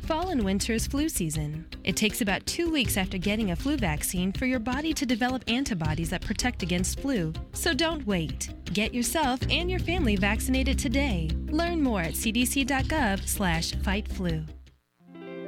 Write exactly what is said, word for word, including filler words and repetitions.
Fall and winter is flu season. It takes about two weeks after getting a flu vaccine for your body to develop antibodies that protect against flu. So don't wait. Get yourself and your family vaccinated today. Learn more at c d c dot gov slash fight flu.